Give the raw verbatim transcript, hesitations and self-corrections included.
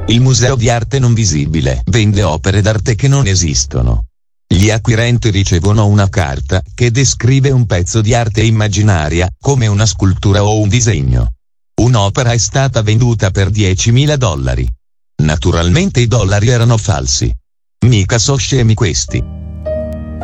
Il Museo di Arte Non Visibile vende opere d'arte che non esistono. Gli acquirenti ricevono una carta che descrive un pezzo di arte immaginaria, come una scultura o un disegno. Un'opera è stata venduta per diecimila dollari. Naturalmente i dollari erano falsi. Mica so scemi questi.